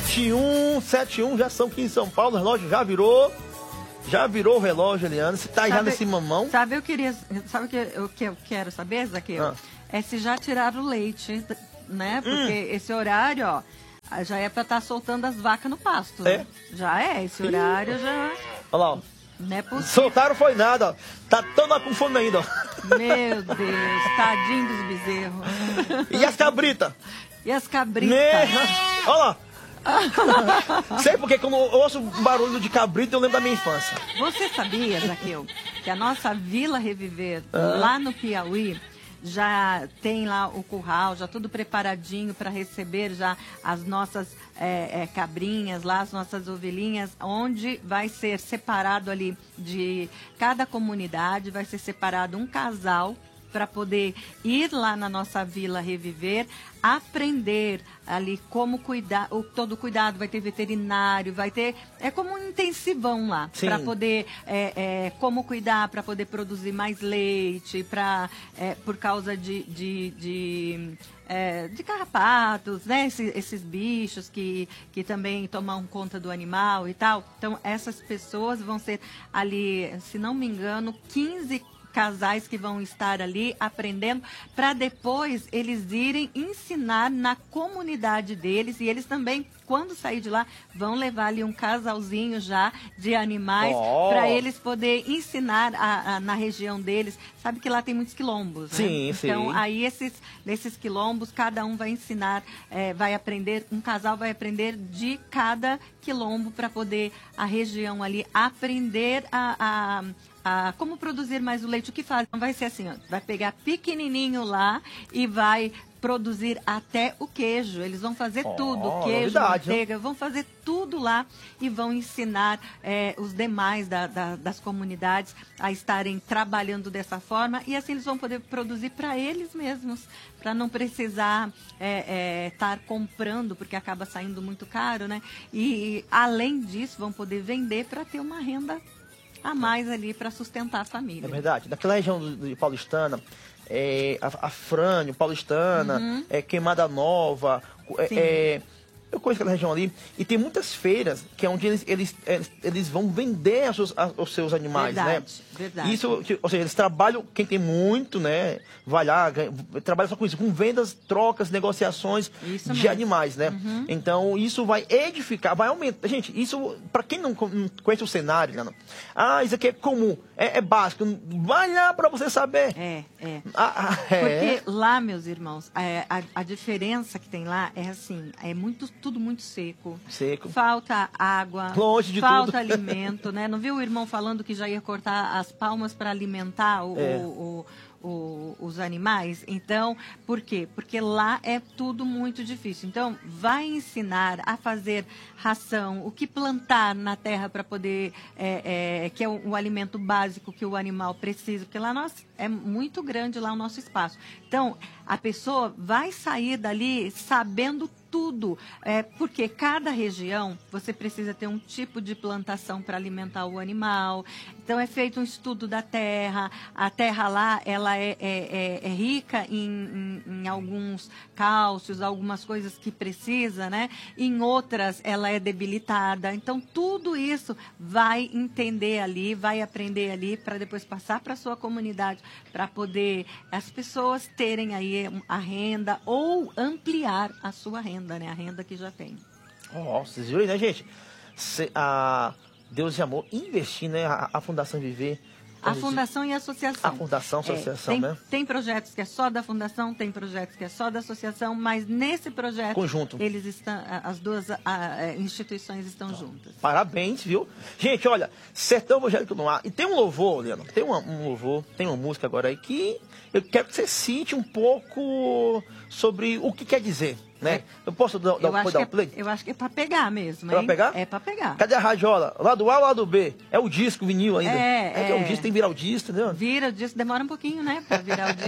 7h01, já são aqui em São Paulo, o relógio já virou o relógio, Eliana. Você tá já nesse mamão? Sabe o que eu quero saber, Zaqueu? É se já tiraram o leite, né? Porque esse horário, ó, já é pra estar soltando as vacas no pasto. É? Né? Já é, esse horário já... Olha lá, ó. Não é possível. Soltaram foi nada, ó. Tá tão lá com fome ainda, ó. Meu Deus, tadinho dos bezerros. E as cabritas? E as cabritas? Olha lá. Sei porque quando eu ouço barulho de cabrito eu lembro da minha infância. Você sabia, Zaqueu, que a nossa Vila Reviver, lá no Piauí, já tem lá o curral, já tudo preparadinho para receber já as nossas cabrinhas, lá as nossas ovelhinhas, onde vai ser separado ali de cada comunidade, vai ser separado um casal para poder ir lá na nossa Vila Reviver, aprender ali como cuidar, todo cuidado, vai ter veterinário, vai ter, é como um intensivão lá, para poder, como cuidar, para poder produzir mais leite, por causa de carrapatos, né, esses bichos que também tomam conta do animal e tal. Então, essas pessoas vão ser ali, se não me engano, 15 casais que vão estar ali aprendendo para depois eles irem ensinar na comunidade deles, e eles também, quando sair de lá, vão levar ali um casalzinho já de animais para eles poder ensinar na região deles. Sabe que lá tem muitos quilombos, né? Sim, então, sim. aí nesses quilombos, cada um vai ensinar, vai aprender, um casal vai aprender de cada quilombo para poder a região ali aprender como produzir mais o leite. O que faz? Não vai ser assim, ó, vai pegar pequenininho lá e vai produzir até o queijo. Eles vão fazer tudo, queijo, manteiga, vão fazer tudo lá e vão ensinar os demais das comunidades a estarem trabalhando dessa forma, e assim eles vão poder produzir para eles mesmos, para não precisar estar comprando, porque acaba saindo muito caro, né? E além disso, vão poder vender para ter uma renda a mais ali para sustentar a família. É verdade. Daquela região de Paulistana, a Frânio, Paulistana, Queimada Nova, eu conheço aquela região ali, e tem muitas feiras que é onde eles vão vender os seus animais, verdade, né? Verdade. Isso, ou seja, eles trabalham, quem tem muito, né, vai lá, trabalha só com isso, com vendas, trocas, negociações de animais, né? Então, isso vai edificar, vai aumentar. Gente, isso, para quem não conhece o cenário, né? Isso aqui é comum, é básico, vai lá para você saber. Porque lá, meus irmãos, a diferença que tem lá é assim, tudo muito seco. Falta água, longe de falta tudo. Alimento, né? Não viu o irmão falando que já ia cortar as palmas para alimentar os animais? Então, por quê? Porque lá é tudo muito difícil. Então, vai ensinar a fazer ração, o que plantar na terra para poder, que é o alimento básico que o animal precisa, porque lá é muito grande lá o nosso espaço. Então, a pessoa vai sair dali sabendo tudo, porque cada região você precisa ter um tipo de plantação para alimentar o animal. Então é feito um estudo da terra. A terra lá ela é rica em alguns cálcios, algumas coisas que precisa, né? Em outras ela é debilitada. Então tudo isso vai entender ali, vai aprender ali para depois passar para a sua comunidade, para poder as pessoas terem aí a renda ou ampliar a sua renda. Né? A renda que já tem. Vocês viram aí, né, gente? Deus de Amor investir, né? A Fundação Viver. A Fundação e a Associação. A Fundação, a Associação, né? Tem projetos que é só da Fundação, tem projetos que é só da Associação, mas nesse projeto... Conjunto. Eles estão, as duas instituições estão juntas. Parabéns, viu? Gente, olha, Sertão Evangélico no Ar. E tem um louvor, Leandro, tem um louvor, tem uma música agora aí que eu quero que você cite um pouco sobre o que quer dizer. Né? Eu posso dar o play? Eu acho que é pra pegar mesmo, hein? É pra pegar? É pra pegar. Cadê a radiola? Lado A ou lado B? É o disco, vinil ainda. O disco tem que virar o disco, entendeu? Vira o disco, demora um pouquinho, né? Pra virar o disco.